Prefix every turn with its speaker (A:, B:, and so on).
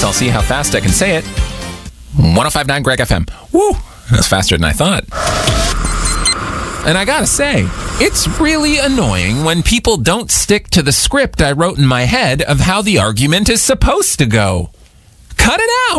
A: I'll see how fast I can say it. 105.9 Greg FM. Woo! That's faster than I thought. And I gotta say, it's really annoying when people don't stick to the script I wrote in my head of how the argument is supposed to go. Cut it out!